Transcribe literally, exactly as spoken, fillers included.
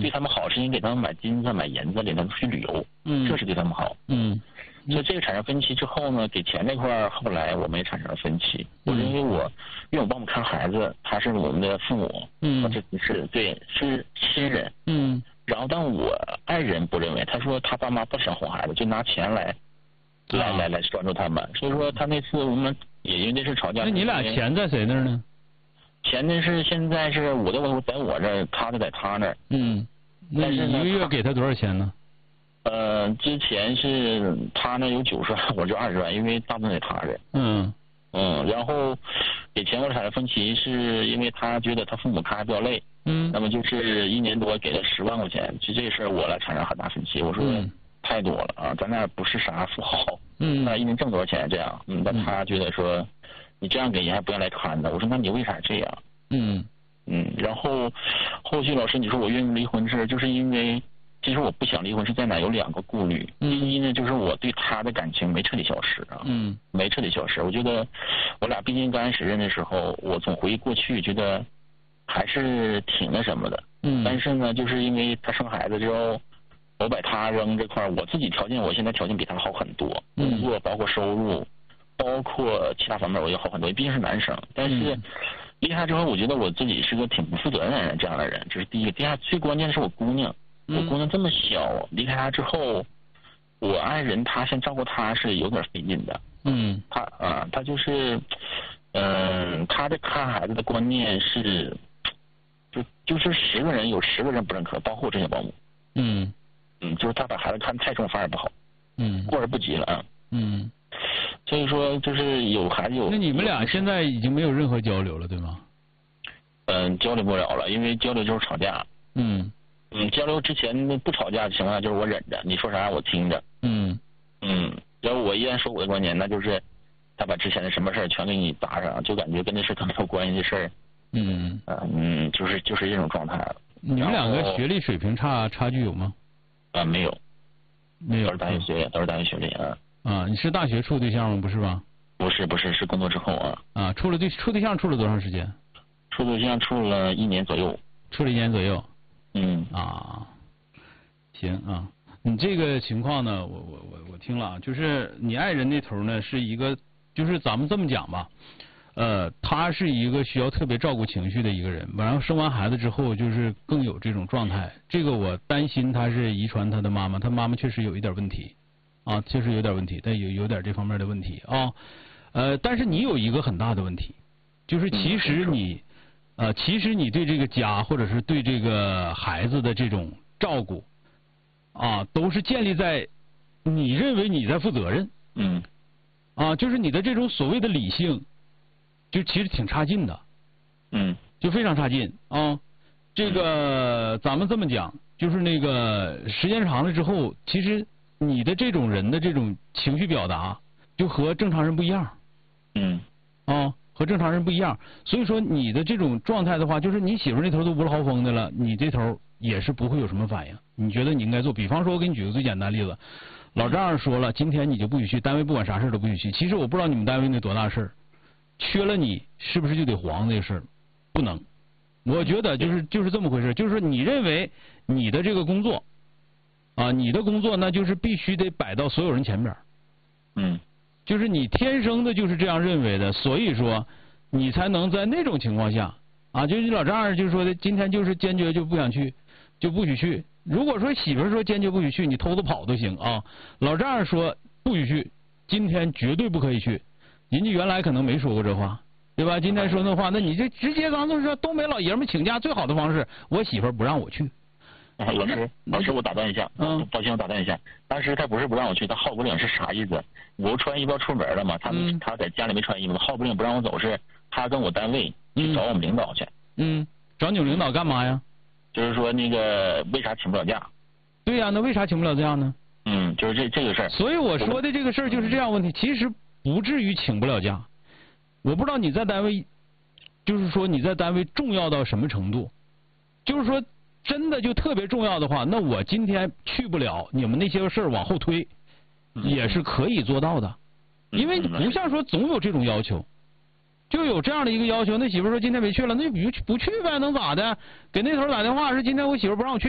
对他们好是因为给他们买金子、买银子，领他们出去旅游， 嗯， 这是对他们好。 嗯， 所以这个产生分歧之后呢，给钱这块儿后来我们也产生了分歧。我是因为我因为我帮我们看孩子，他是我们的父母， 嗯， 或者是对是亲人， 嗯。 然后但我爱人不认为，他说他爸妈不想哄孩子，就拿钱来。来来来拴住他们，所以说他那次我们也因为这事吵架。 那你俩钱在谁那儿呢？ 钱呢是现在是我的我在我这儿，他的在他那儿。 嗯，那你一个月给他多少钱呢？ 呃，之前是他那有九十万，我就二十万，因为大部分在他这儿。 嗯嗯，然后给钱我产生分歧，是因为他觉得他父母看还比较累。 嗯。 那么就是一年多给了十万块钱，就这事儿我来产生很大分歧。我说。嗯太多了啊！咱那不是啥富豪， 嗯， 那一年挣多少钱这样？嗯，但他觉得说，你这样给人还不愿来看的。我说那你为啥这样？ 嗯嗯，然后后续老师你说我愿意离婚是，就是因为其实我不想离婚是在哪有两个顾虑。 嗯， 第一呢，就是我对他的感情没彻底消失啊， 嗯， 没彻底消失。我觉得我俩毕竟刚开始认的时候，我总回忆过去，觉得还是挺那什么的。 嗯， 但是呢，就是因为他生孩子之后。我把他扔这块，我自己条件，我现在条件比他好很多，工作包括收入，包括其他方面我也好很多，毕竟是男生。但是离开之后，我觉得我自己是个挺不负责任的人，这样的人，这是第一个。第二，最关键的是我姑娘，我姑娘这么小，离开她之后，我爱人他先照顾她是有点费劲的。 嗯， 他啊，他就是，嗯，他的看孩子的观念是，就就是十个人有十个人不认可，包括我这些保姆。 嗯。 嗯，就是他把孩子看太重反而不好， 嗯， 过而不及了啊。 嗯， 所以说就是有孩子有。 那你们俩现在已经没有任何交流了，对吗？ 嗯，交流不了了，因为交流就是吵架。 嗯。 嗯，交流之前不吵架的情况下，就是我忍着，你说啥我听着。 嗯。 嗯，然后我依然说我的观点，那就是他把之前的什么事儿全给你搭上，就感觉跟这事他没有关系的事儿。 嗯。 嗯，就是就是这种状态了。 你们两个学历水平差差距有吗？ 啊，没有， 没有， 都是大学学历，都是大学学历啊。 啊，你是大学处对象吗？不是吧？ 不是不是，是工作之后啊。 啊，处了对处对象处了多长时间？ 处对象处了一年左右。 处了一年左右。 嗯。 啊，行啊，你这个情况呢，我我我我听了啊，就是你爱人那头呢是一个，就是咱们这么讲吧。呃，他是一个需要特别照顾情绪的一个人，然后生完孩子之后就是更有这种状态。这个我担心他是遗传他的妈妈，他妈妈确实有一点问题，啊，确实有点问题，但有有点这方面的问题啊。呃，但是你有一个很大的问题，就是其实你，呃，其实你对这个家或者是对这个孩子的这种照顾，啊，都是建立在你认为你在负责任， 嗯， 啊，就是你的这种所谓的理性。就其实挺差劲的， 嗯， 就非常差劲啊。这个咱们这么讲，就是那个时间长了之后，其实你的这种人的这种情绪表达，就和正常人不一样。 嗯， 啊，和正常人不一样。所以说你的这种状态的话，就是你媳妇那头都无了豪风的了，你这头也是不会有什么反应。你觉得你应该做？比方说，我给你举个最简单的例子，老丈人说了，今天你就不许去单位，不管啥事都不许去。其实我不知道你们单位那多大事儿。缺了你是不是就得黄这个事儿？不能，我觉得就是就是这么回事，就是说你认为你的这个工作啊，你的工作那就是必须得摆到所有人前边。 嗯， 就是你天生的就是这样认为的，所以说你才能在那种情况下啊，就是你老丈人就说的，今天就是坚决就不想去，就不许去。如果说媳妇说坚决不许去，你偷着跑都行啊。老丈人说不许去，今天绝对不可以去。人家原来可能没说过这话，对吧？今天说那话，那你这直接刚才说东北老爷们请假最好的方式，我媳妇不让我去。 啊、老师，老师，我打断一下， 嗯， 抱歉，我打断一下。当时他不是不让我去，他号不领是啥意思？我穿衣服要出门了嘛，他们、嗯、他在家里没穿衣服，号不领不让我走是，他跟我单位去找我们领导去。 嗯，找你们领导干嘛呀？ 就是说那个为啥请不了假？ 对呀、啊，那为啥请不了假呢？ 嗯，就是这这个事儿。 所以我说的这个事儿就是这样问题，其实。不至于请不了假，我不知道你在单位，就是说你在单位重要到什么程度，就是说真的就特别重要的话，那我今天去不了，你们那些事儿往后推，也是可以做到的，因为不像说总有这种要求，就有这样的一个要求，那媳妇说今天没去了，那不不去呗，能咋的？给那头打电话说今天我媳妇不让我去。